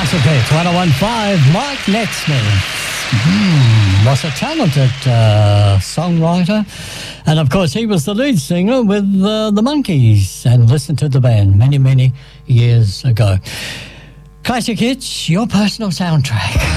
Classic Hits 101.5, Mike Netsmith. Was a talented songwriter. And of course, he was the lead singer with the Monkees and listened to the band many, many years ago. Classic Hits, your personal soundtrack.